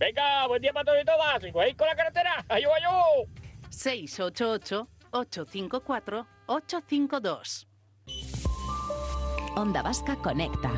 Venga, buen día para todos y todas. ¿Y con la carretera? ¡Ayú, ayú! 688-854-852. Onda Vasca Conecta.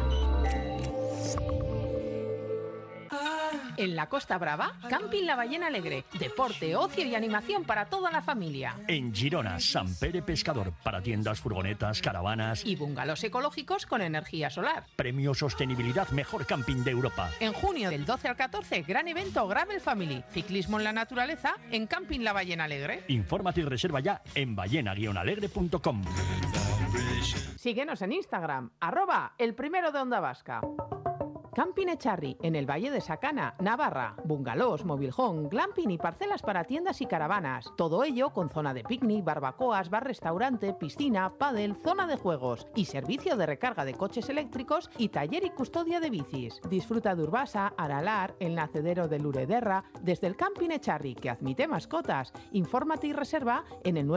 En la Costa Brava, Camping La Ballena Alegre. Deporte, ocio y animación para toda la familia. En Girona, Sant Pere Pescador, para tiendas, furgonetas, caravanas y bungalows ecológicos con energía solar. Premio Sostenibilidad Mejor Camping de Europa. En junio del 12 al 14, gran evento Gravel Family. Ciclismo en la naturaleza en Camping La Ballena Alegre. Infórmate y reserva ya en ballena-alegre.com. Síguenos en Instagram, @elprimero de Onda Vasca. Camping Echarri, en el Valle de Sacana, Navarra. Bungalows, mobilhome, glamping y parcelas para tiendas y caravanas. Todo ello con zona de picnic, barbacoas, bar-restaurante, piscina, pádel, zona de juegos y servicio de recarga de coches eléctricos y taller y custodia de bicis. Disfruta de Urbasa, Aralar, el nacedero de Lurederra, desde el Camping Echarri, que admite mascotas. Infórmate y reserva en el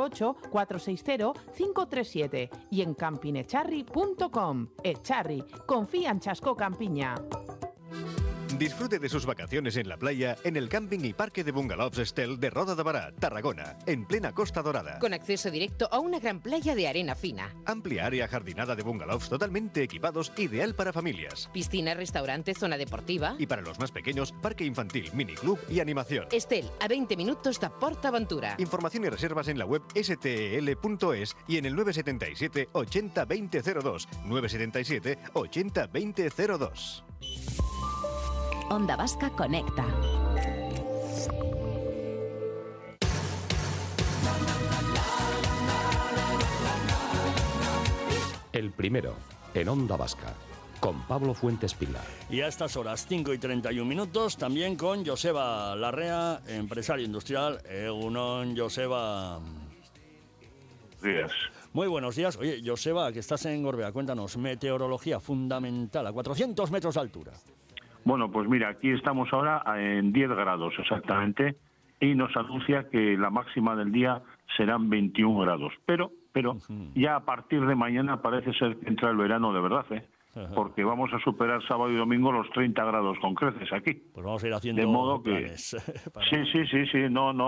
948-460-537 y en campingecharri.com. Echarri, confía en Chasco Campiña. Disfrute de sus vacaciones en la playa en el camping y parque de bungalows Estel de Roda de Bará, Tarragona, en plena Costa Dorada. Con acceso directo a una gran playa de arena fina. Amplia área jardinada de bungalows totalmente equipados, ideal para familias. Piscina, restaurante, zona deportiva. Y para los más pequeños, parque infantil, miniclub y animación. Estel, a 20 minutos de PortAventura. Información y reservas en la web stel.es y en el 977 80 2002. 977 80 2002. Onda Vasca Conecta. El primero, en Onda Vasca, con Pablo Fuentes Pilar. Y a estas horas, 5:31, también con Joseba Larrea, empresario industrial. Egunon, Joseba. Días. Muy buenos días. Oye, Joseba, que estás en Gorbea, cuéntanos, meteorología fundamental a 400 metros de altura. Bueno, pues mira, aquí estamos ahora en 10 grados exactamente y nos anuncia que la máxima del día serán 21 grados. Pero ya a partir de mañana parece ser que entra el verano de verdad, porque vamos a superar sábado y domingo los 30 grados con creces aquí. Pues vamos a ir haciendo de modo planes. Sí,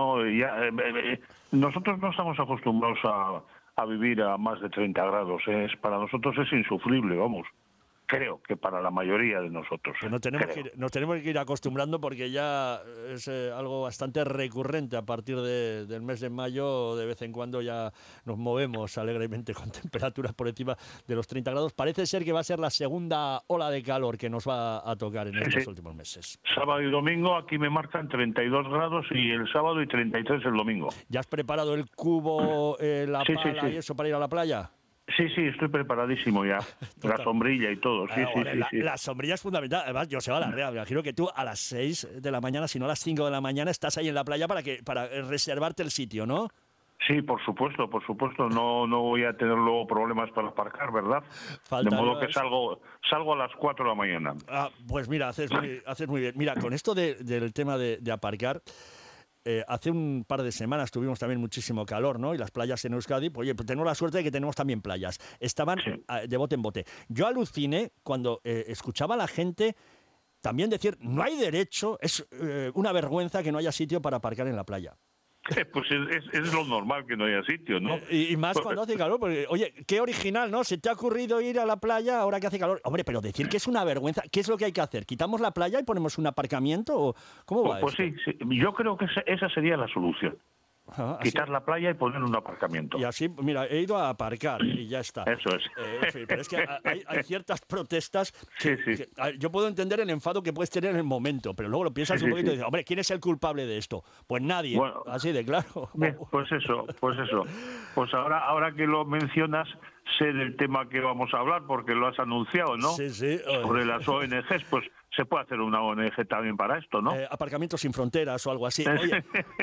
nosotros no estamos acostumbrados a vivir a más de 30 grados. Para nosotros es insufrible, vamos. Creo que para la mayoría de nosotros. Pues nos tenemos que ir acostumbrando porque ya es algo bastante recurrente. A partir del mes de mayo, de vez en cuando ya nos movemos alegremente con temperaturas por encima de los 30 grados. Parece ser que va a ser la segunda ola de calor que nos va a tocar en estos últimos meses. Sábado y domingo aquí me marcan 32 grados y el sábado y 33 el domingo. ¿Ya has preparado el cubo, la pala y eso para ir a la playa? Sí, estoy preparadísimo ya. La sombrilla y todo, sí. La sombrilla es fundamental. Además, Joseba Larrea, me imagino que tú a las 6 de la mañana, si no a las 5 de la mañana, estás ahí en la playa para reservarte el sitio, ¿no? Sí, por supuesto. No voy a tener luego problemas para aparcar, ¿verdad? De modo que salgo a las 4 de la mañana. Pues mira, haces muy bien. Mira, con esto del tema de aparcar... hace un par de semanas tuvimos también muchísimo calor, ¿no? Y las playas en Euskadi, pues tenemos la suerte de que tenemos también playas. Estaban de bote en bote. Yo aluciné cuando escuchaba a la gente también decir, no hay derecho, es una vergüenza que no haya sitio para aparcar en la playa. Pues es lo normal que no haya sitio, ¿no? Y más cuando hace calor, porque, oye, qué original, ¿no? ¿Se te ha ocurrido ir a la playa ahora que hace calor? Hombre, pero decir que es una vergüenza, ¿qué es lo que hay que hacer? ¿Quitamos la playa y ponemos un aparcamiento? ¿O cómo va Pues esto? sí, yo creo que esa sería la solución. Quitar la playa y poner un aparcamiento. Y así, mira, he ido a aparcar y ya está. Eso es. En fin, pero es que hay ciertas protestas que yo puedo entender el enfado que puedes tener en el momento, pero luego lo piensas un poquito y dices, hombre, ¿quién es el culpable de esto? Pues nadie, así de claro. Pues eso. Pues ahora que lo mencionas, sé del tema que vamos a hablar porque lo has anunciado, ¿no? Sí. Sobre las ONGs, pues se puede hacer una ONG también para esto, ¿no? Aparcamientos sin fronteras o algo así. Oye,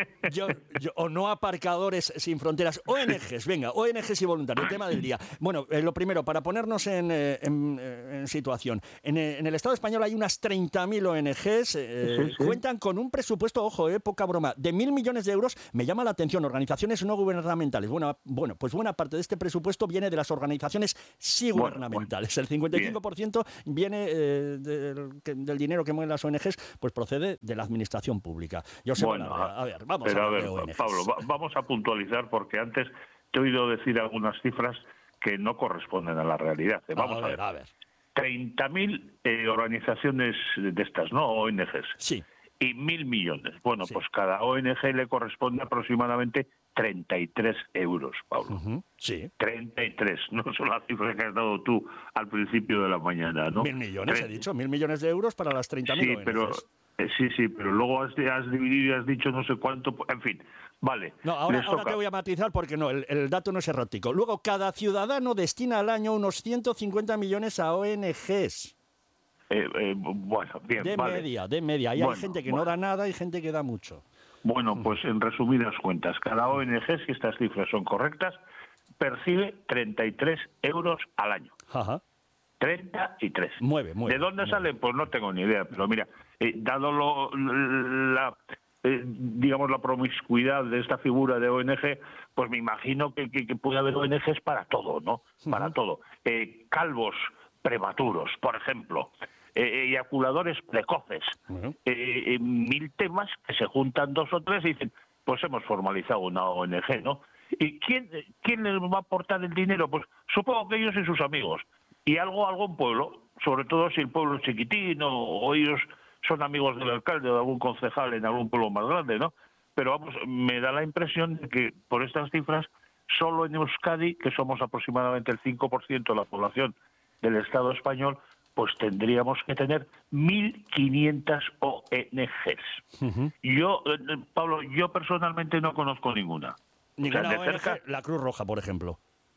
o no aparcadores sin fronteras. ONGs, venga, ONGs y voluntarios, tema del día. Bueno, lo primero, para ponernos en en situación. En el Estado español hay unas 30.000 ONGs, cuentan con un presupuesto, ojo, poca broma, de 1.000 millones de euros. Me llama la atención, organizaciones no gubernamentales. Bueno, pues buena parte de este presupuesto viene de las organizaciones sí gubernamentales. El 55% viene del dinero que mueven las ONGs, pues procede de la administración pública. Yo sé, vamos a ver de ONGs. Pablo, vamos a puntualizar porque antes te he oído decir algunas cifras que no corresponden a la realidad. Vamos a ver. 30.000 organizaciones de estas, ¿no? ONGs. Sí. Y 1.000 millones. Bueno, pues cada ONG le corresponde aproximadamente 33 euros, Pablo. Sí. 33, no son las cifras que has dado tú al principio de la mañana, ¿no? 1.000 millones, he dicho, 1.000 millones de euros para las 30.000 ONGs. Pero luego has dividido y has dicho no sé cuánto, en fin, vale. No, ahora te voy a matizar porque no, el dato no es errático. Luego, cada ciudadano destina al año unos 150 millones a ONGs. Bueno, bien, de media. Y hay gente que no da nada y gente que da mucho. Bueno, pues en resumidas cuentas, cada ONG, si estas cifras son correctas, percibe 33 euros al año. Ajá. 33. Mueve. ¿De dónde sale? Pues no tengo ni idea, pero mira, dado digamos la promiscuidad de esta figura de ONG, pues me imagino que puede haber ONGs para todo, ¿no? Para todo. Calvos prematuros, por ejemplo, eyaculadores precoces, 1.000 temas que se juntan 2 o 3 y dicen, pues hemos formalizado una ONG, ¿no? ¿Y quién les va a aportar el dinero? Pues supongo que ellos y sus amigos. Y algún pueblo, sobre todo si el pueblo es chiquitín o ellos son amigos del alcalde o de algún concejal en algún pueblo más grande, ¿no? Pero vamos, me da la impresión de que por estas cifras, solo en Euskadi, que somos aproximadamente el 5% de la población del Estado español, pues tendríamos que tener 1.500 ONGs. Yo, Pablo, yo personalmente no conozco ninguna. Ninguna ONG, la Cruz Roja, por ejemplo.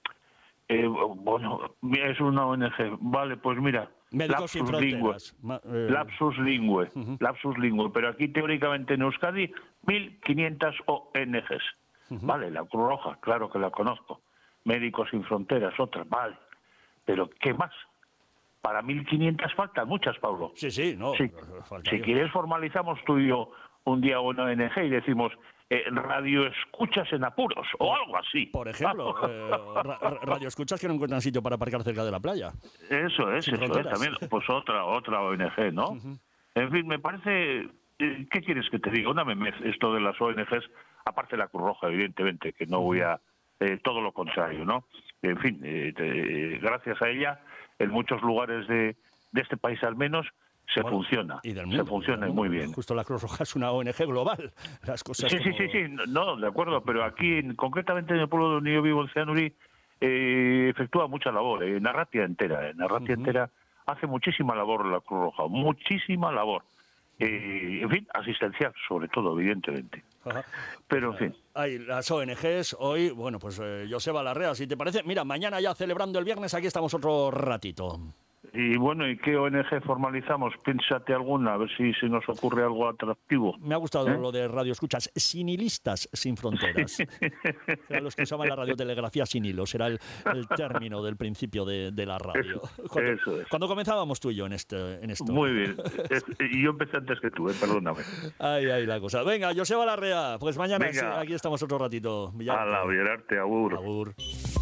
Bueno, es una ONG. Vale, pues mira, Médicos Sin Fronteras. Lapsus Lingue. Pero aquí, teóricamente, en Euskadi, 1.500 ONGs. Vale, la Cruz Roja, claro que la conozco. Médicos Sin Fronteras, otra, vale. Pero, ¿qué más? Para 1.500 faltan muchas, Pablo. Sí, no. Si quieres, formalizamos tú y yo un día una ONG y decimos radio escuchas en apuros o algo así. Por ejemplo, radio escuchas que no encuentran sitio para aparcar cerca de la playa. Eso es también. Pues otra ONG, ¿no? En fin, me parece... ¿Qué quieres que te diga? Una memez esto de las ONGs, aparte de la Cruz Roja, evidentemente, que no voy a... todo lo contrario, ¿no? En fin, gracias a ella, en muchos lugares de este país al menos, se funciona. Y del mundo, se funciona muy bien. Justo la Cruz Roja es una ONG global. Las cosas sí, no, de acuerdo, pero aquí, concretamente en el pueblo donde yo vivo, en Zeanuri, efectúa mucha labor, Narratia entera. Entera hace muchísima labor la Cruz Roja, muchísima labor. En fin, asistencial, sobre todo, evidentemente. Pero, en fin. Hay las ONGs hoy, bueno, pues Joseba Larrea, si te parece, mira, mañana ya celebrando el viernes, aquí estamos otro ratito. Y bueno, ¿y qué ONG formalizamos? Piénsate alguna, a ver si se nos ocurre algo atractivo. Me ha gustado lo de Radio Escuchas, Sinilistas Sin Fronteras. Eran los que usaban la radiotelegrafía sin hilos, era el término del principio de la radio. Eso es. Cuando comenzábamos tú y yo en esto. Muy bien. Y yo empecé antes que tú, perdóname. Ahí la cosa. Venga, Joseba Larrea, pues mañana aquí estamos otro ratito. Hala, Villararte, agur. Agur.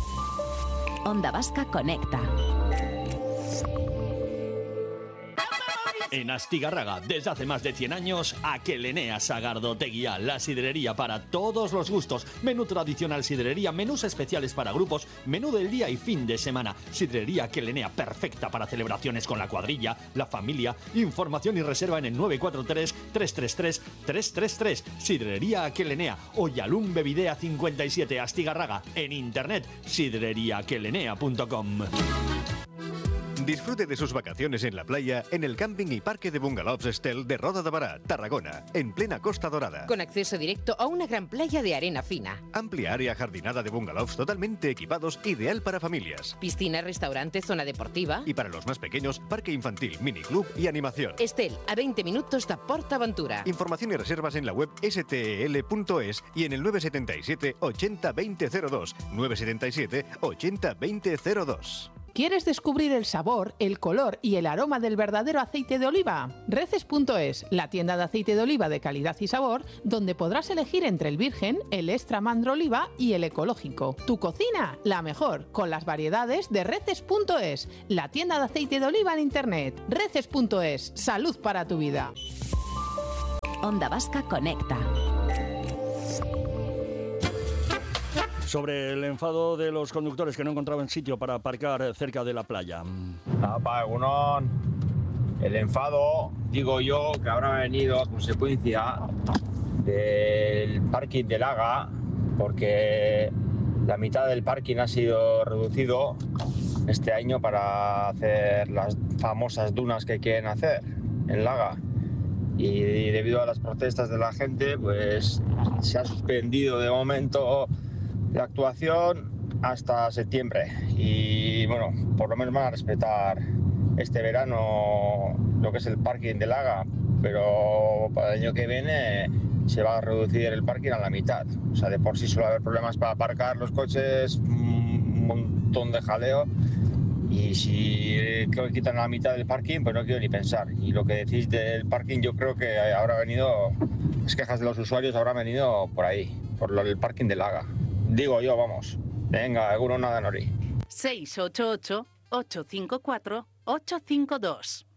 Onda Vasca Conecta. En Astigarraga, desde hace más de 100 años, Aquelenea Sagardoteguía, la sidrería para todos los gustos. Menú tradicional sidrería, menús especiales para grupos, menú del día y fin de semana. Sidrería Aquelenea, perfecta para celebraciones con la cuadrilla, la familia. Información y reserva en el 943-333-333. Sidrería Aquelenea, Oyalum Bevidea 57, Astigarraga. En internet, sidreriaaquelenea.com. Disfrute de sus vacaciones en la playa en el camping y parque de bungalows Estel de Roda de Bará, Tarragona, en plena Costa Dorada. Con acceso directo a una gran playa de arena fina. Amplia área jardinada de bungalows totalmente equipados, ideal para familias. Piscina, restaurante, zona deportiva. Y para los más pequeños, parque infantil, miniclub y animación. Estel, a 20 minutos de PortAventura. Información y reservas en la web stel.es y en el 977 80 2002. 977 80 2002. ¿Quieres descubrir el sabor, el color y el aroma del verdadero aceite de oliva? Reces.es, la tienda de aceite de oliva de calidad y sabor, donde podrás elegir entre el virgen, el extra mandro oliva y el ecológico. Tu cocina, la mejor, con las variedades de Reces.es, la tienda de aceite de oliva en internet. Reces.es, salud para tu vida. Onda Vasca conecta. Sobre el enfado de los conductores que no encontraban sitio para aparcar cerca de la playa. El enfado, digo yo, que habrá venido a consecuencia del parking de Laga, porque la mitad del parking ha sido reducido este año para hacer las famosas dunas que quieren hacer en Laga. Y debido a las protestas de la gente, pues se ha suspendido de momento la actuación hasta septiembre. Y bueno, por lo menos van a respetar este verano lo que es el parking de Laga, pero para el año que viene se va a reducir el parking a la mitad. O sea, de por sí suele haber problemas para aparcar los coches, un montón de jaleo. Y si creo que quitan la mitad del parking, pues no quiero ni pensar. Y lo que decís del parking, yo creo que habrá venido, las quejas de los usuarios habrán venido por ahí, por el parking de Laga. Digo yo, vamos. Venga, seguro nada, Nori. 688-854-852.